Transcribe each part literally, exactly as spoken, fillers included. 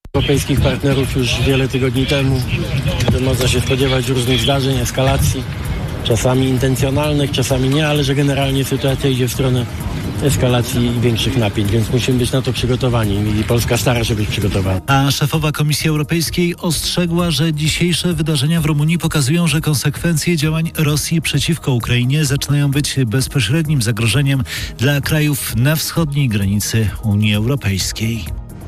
Europejskich partnerów już wiele tygodni temu, że można się spodziewać różnych zdarzeń, eskalacji, czasami intencjonalnych, czasami nie, ale że generalnie sytuacja idzie w stronę eskalacji i większych napięć, więc musimy być na to przygotowani i Polska stara się być przygotowana. A szefowa Komisji Europejskiej ostrzegła, że dzisiejsze wydarzenia w Rumunii pokazują, że konsekwencje działań Rosji przeciwko Ukrainie zaczynają być bezpośrednim zagrożeniem dla krajów na wschodniej granicy Unii Europejskiej.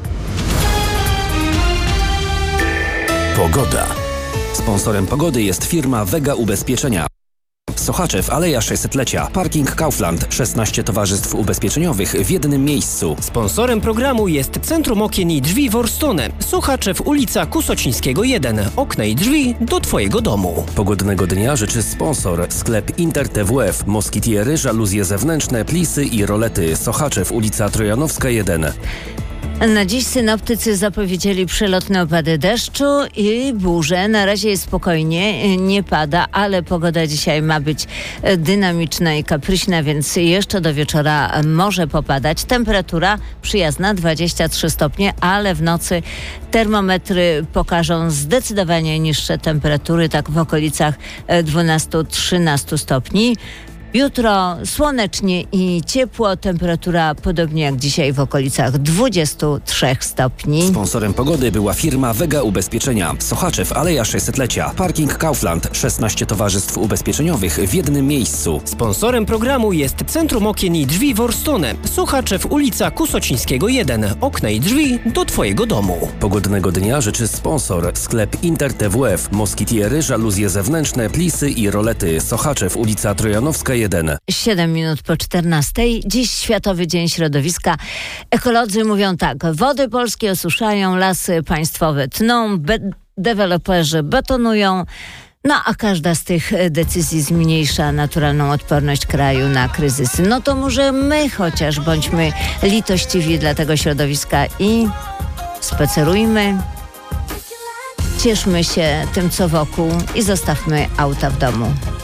Pogoda. Sponsorem pogody jest firma Vega Ubezpieczenia. Sochaczew, Aleja sześćsetlecia. Parking Kaufland. szesnaście towarzystw ubezpieczeniowych w jednym miejscu. Sponsorem programu jest Centrum Okien i Drzwi Worstone. Sochaczew, ulica Kusocińskiego jeden. Okna i drzwi do Twojego domu. Pogodnego dnia życzy sponsor. Sklep Inter T W F. Moskitiery, żaluzje zewnętrzne, plisy i rolety. Sochaczew, ulica Trojanowska jeden. Na dziś synoptycy zapowiedzieli przelotne opady deszczu i burze. Na razie jest spokojnie, nie pada, ale pogoda dzisiaj ma być dynamiczna i kapryśna, więc jeszcze do wieczora może popadać. Temperatura przyjazna dwadzieścia trzy stopnie, ale w nocy termometry pokażą zdecydowanie niższe temperatury, tak w okolicach dwanaście trzynaście stopni. Jutro słonecznie i ciepło, temperatura podobnie jak dzisiaj w okolicach dwadzieścia trzy stopni. Sponsorem pogody była firma Vega Ubezpieczenia. Sochaczew, Aleja sześćsetlecia. Parking Kaufland. szesnaście towarzystw ubezpieczeniowych w jednym miejscu. Sponsorem programu jest Centrum Okien i Drzwi Worstone. Sochaczew, ulica Kusocińskiego jeden. Okna i drzwi do Twojego domu. Pogodnego dnia życzy sponsor. Sklep Inter T W F. Moskitiery, żaluzje zewnętrzne, plisy i rolety. Sochaczew, ulica Trojanowska jeden. siedem minut po czternastej. Dziś Światowy Dzień Środowiska. Ekolodzy mówią tak: wody polskie osuszają, lasy państwowe tną, be- deweloperzy betonują. No a każda z tych decyzji zmniejsza naturalną odporność kraju na kryzysy. No to może my chociaż bądźmy litościwi dla tego środowiska i spacerujmy, cieszmy się tym, co wokół i zostawmy auta w domu.